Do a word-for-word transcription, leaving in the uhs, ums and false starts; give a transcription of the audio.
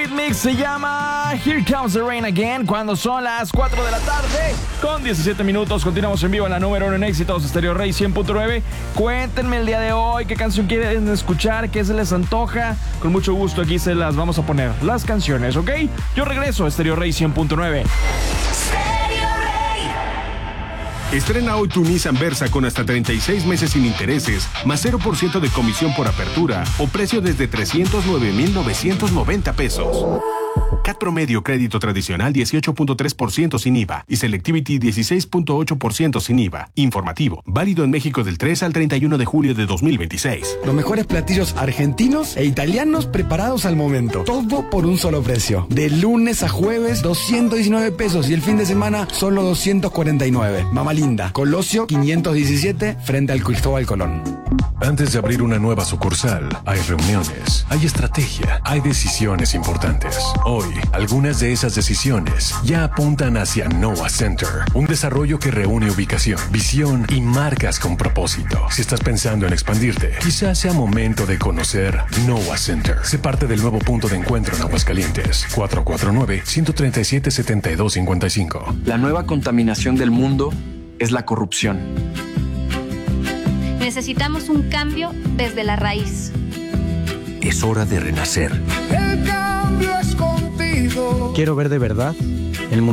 Eurythmics, se llama Here Comes the Rain Again, cuando son las cuatro de la tarde con diecisiete minutos. Continuamos en vivo en la número uno en éxitos, Stereo Rey cien punto nueve. Cuéntenme el día de hoy qué canción quieren escuchar, qué se les antoja. Con mucho gusto aquí se las vamos a poner, las canciones, ¿ok? Yo regreso a Stereo Rey cien punto nueve. Estrena hoy tu Nissan Versa con hasta treinta y seis meses sin intereses, más cero por ciento de comisión por apertura o precio desde trescientos nueve mil novecientos noventa pesos. C A T promedio crédito tradicional dieciocho punto tres por ciento sin I V A y Selectivity dieciséis punto ocho por ciento sin I V A. Informativo, válido en México del tres al treinta y uno de julio de dos mil veintiséis. Los mejores platillos argentinos e italianos preparados al momento. Todo por un solo precio. De lunes a jueves, doscientos diecinueve pesos y el fin de semana solo doscientos cuarenta y nueve. Mama Linda, Colosio quinientos diecisiete frente al Cristóbal Colón. Antes de abrir una nueva sucursal, hay reuniones, hay estrategia, hay decisiones importantes. Hoy, algunas de esas decisiones ya apuntan hacia Noah Center, un desarrollo que reúne ubicación, visión y marcas con propósito. Si estás pensando en expandirte, quizás sea momento de conocer Noah Center. Sé parte del nuevo punto de encuentro en Aguascalientes. cuatro cuatro nueve, uno tres siete, siete dos cinco cinco. La nueva contaminación del mundo es la corrupción. Necesitamos un cambio desde la raíz. Es hora de renacer. El cambio es contigo. Quiero ver de verdad el mundo.